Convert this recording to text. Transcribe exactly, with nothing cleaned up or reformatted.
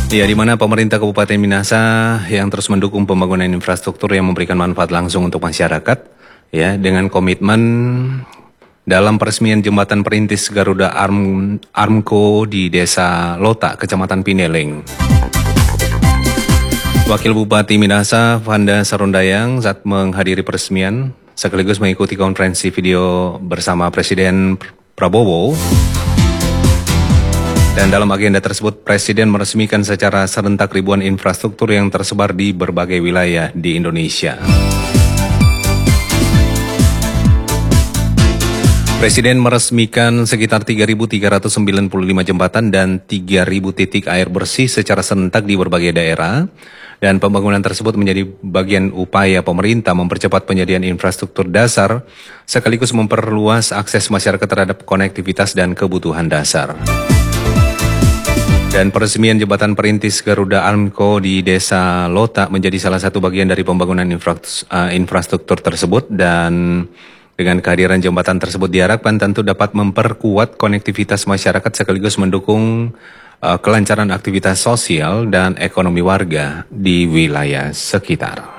Ya, di mana pemerintah Kabupaten Minahasa yang terus mendukung pembangunan infrastruktur yang memberikan manfaat langsung untuk masyarakat, ya, dengan komitmen dalam peresmian jembatan perintis Garuda Arm, Armco di Desa Lota, Kecamatan Pineleng. Wakil Bupati Minahasa, Vanda Sarondayang, saat menghadiri peresmian, sekaligus mengikuti konferensi video bersama Presiden Prabowo. Dan dalam agenda tersebut, Presiden meresmikan secara serentak ribuan infrastruktur yang tersebar di berbagai wilayah di Indonesia. Presiden meresmikan sekitar tiga ribu tiga ratus sembilan puluh lima jembatan dan tiga ribu titik air bersih secara serentak di berbagai daerah. Dan pembangunan tersebut menjadi bagian upaya pemerintah mempercepat penyediaan infrastruktur dasar, sekaligus memperluas akses masyarakat terhadap konektivitas dan kebutuhan dasar. Dan peresmian jembatan perintis Garuda Armco di Desa Lota menjadi salah satu bagian dari pembangunan infrastruktur tersebut, dan dengan kehadiran jembatan tersebut diharapkan tentu dapat memperkuat konektivitas masyarakat sekaligus mendukung uh, kelancaran aktivitas sosial dan ekonomi warga di wilayah sekitar.